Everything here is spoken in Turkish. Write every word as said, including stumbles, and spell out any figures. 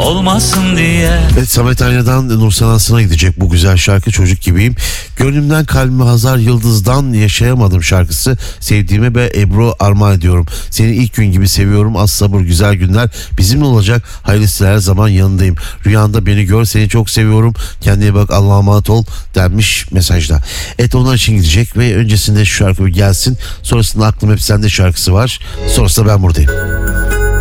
olmasın diye. Evet, Samet Ayna'dan Nursel Aslan'a gidecek bu güzel şarkı Çocuk Gibiyim. Gönlümden kalbime Hazar Yıldız'dan Yaşayamadım şarkısı sevdiğime ve Ebru armağan ediyorum. Seni ilk gün gibi seviyorum, az sabır güzel günler bizimle olacak, hayırlısı her zaman yanındayım. Rüyanda beni gör, seni çok seviyorum, kendine bak, Allah'a emanet ol denmiş mesajda. Evet, onlar için gidecek ve öncesinde şu şarkı bir gelsin, sonrasında Aklım Hep Sende şarkısı var, sonrasında ben buradayım.